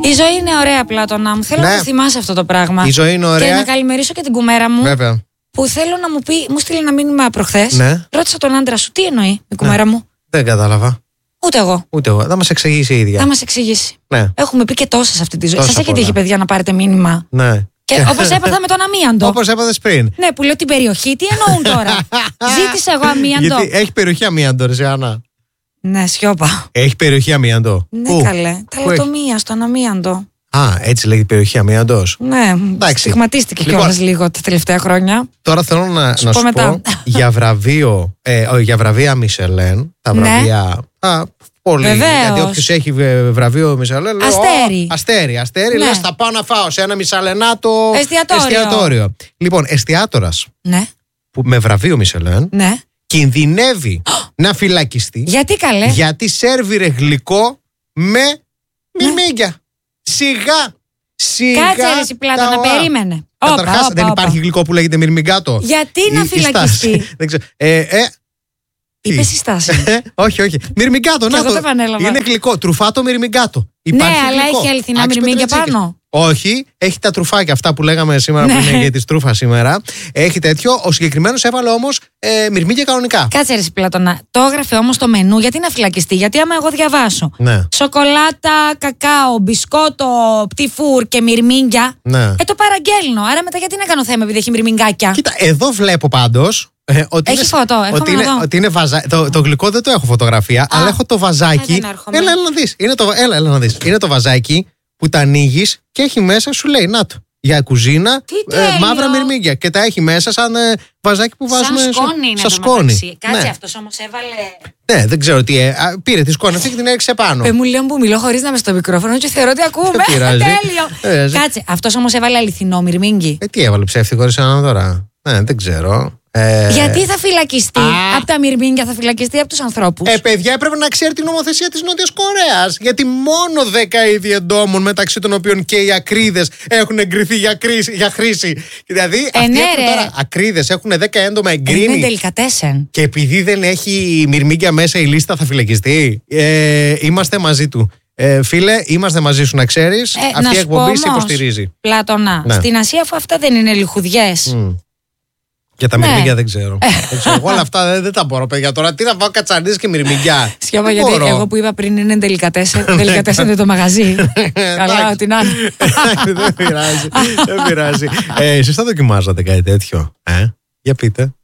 Η ζωή είναι ωραία, Πλάτωνα μου. Θέλω να το θυμάσαι αυτό το πράγμα. Η ζωή είναι ωραία. Και να καλημερίσω και την κουμέρα μου. Βέβαια. Που θέλω να μου πει, μου στείλει ένα μήνυμα προχθές. Ναι. Ρώτησα τον άντρα σου, τι εννοεί η κουμέρα μου. Δεν κατάλαβα. Ούτε εγώ. Θα μας εξηγήσει η ίδια. Θα μας εξηγήσει. Ναι. Έχουμε πει και τόσα σε αυτή τη ζωή. Τόσα Σας έχει πολλά. τύχει, παιδιά, να πάρετε μήνυμα. Ναι. Και όπως έπαθα με τον αμίαντο. Όπως έπαθες πριν. Ναι, που λέω την περιοχή, τι εννοούν τώρα. Ζήτησα εγώ αμίαντο. Γιατί έχει περιοχή αμίαντο, ρε Άννα. Ναι, σιώπα. Έχει περιοχή αμίαντο. Ναι, καλέ. Ταλατομία στον αμίαντο. Α, έτσι λέγεται περιοχή αμίαντος. Ναι, στιγματίστηκε κιόλας λίγο τα τελευταία χρόνια. Τώρα θέλω να σου πω για βραβεία Μισελέν. Τα βραβεία. Πολύ. Βεβαίως. Γιατί όποιος έχει βραβείο Μισελέν. Αστέρι. Ναι. Λες, θα πάω να φάω σε ένα μισαλενάτο εστιατόριο. Λοιπόν, εστιάτορας Ναι. που με βραβείο Μισελέν Ναι. κινδυνεύει να φυλακιστεί. Γιατί καλέ. Γιατί σέρβιρε γλυκό με μυρμήγκια. Σιγά. Κάτσε ρε εσύ Πλάτωνα, περίμενε. Καταρχάς δεν υπάρχει γλυκό που λέγεται μυρμηγκάτο. Γιατί να φυλακιστεί. Δεν ξέρω. Είπε συστάση. Όχι. Μυρμηγκάτο, να το. Είναι γλυκό. Τρουφάτο μυρμηγκάτο. Ναι, αλλά έχει αληθινά μυρμήγκια πάνω. Όχι, έχει τα τρουφάκια αυτά που λέγαμε σήμερα που είναι για τη τρούφα σήμερα. Έχει τέτοιο. Ο συγκεκριμένος έβαλε όμως μυρμήγκια κανονικά. Κάτσε ρε Πλάτωνα. Το έγραφε όμως το μενού. Γιατί να φυλακιστεί. Γιατί άμα εγώ διαβάσω σοκολάτα, κακάο, μπισκότο, πτυφούρ και μυρμήγκια. Το παραγγέλνω. Άρα μετά γιατί να κάνω θέμα επειδή έχει μυρμηγκάκια. Κοίτα, εδώ βλέπω πάντως. Έχει φωτό, ότι είναι το γλυκό δεν το έχω φωτογραφία, αλλά έχω το βαζάκι. Έλα να δεις. Είναι το βαζάκι που τα ανοίγεις και έχει μέσα, σου λέει, να το. Για κουζίνα, μαύρα μυρμήγκια. Και τα έχει μέσα σαν βαζάκι που βάζουμε. Σαν σκόνη. Κάτσε, αυτός όμως έβαλε. Ναι, δεν ξέρω τι. Πήρε τη σκόνη αυτή και την έριξε πάνω. Μου λέω που μιλώ χωρίς να είμαι στο μικρόφωνο και θεωρώ ότι ακούμε. Τέλειο. Κάτσε, αυτός όμως έβαλε αληθινό μυρμήγκι. Τι έβαλε ψεύτικο, ρε Άννα τώρα. Δεν ξέρω. Γιατί θα φυλακιστεί από τα μυρμήγκια, θα φυλακιστεί από τους ανθρώπους. Παιδιά, έπρεπε να ξέρει την νομοθεσία της Νότιας Κορέας. Γιατί μόνο 10 είδη εντόμων, μεταξύ των οποίων και οι ακρίδες έχουν εγκριθεί για χρήση. Δηλαδή, αυτοί τώρα ακρίδες έχουν 10 έντομα εγκρίνει. Είναι τελικατέσεν. Και επειδή δεν έχει μυρμήγκια μέσα η λίστα, θα φυλακιστεί. Είμαστε μαζί του. Φίλε, είμαστε μαζί σου, να ξέρεις. Αυτή η εκπομπή σε υποστηρίζει. Πλάτωνα, στην Ασία, αφού αυτά δεν είναι λιχουδιές. Για τα μυρμήγκια δεν ξέρω. Εγώ όλα αυτά δεν τα μπορώ, παιδιά. Τώρα τι να πάω κατσαρδίες και μυρμήγκια. Σιώπα, γιατί εγώ που είπα πριν είναι τελικατέσεν. Τελικατέσεν είναι το μαγαζί. Καλά, ό,τι να είναι. Δεν πειράζει. Εσείς θα δοκιμάζατε κάτι τέτοιο. Για πείτε.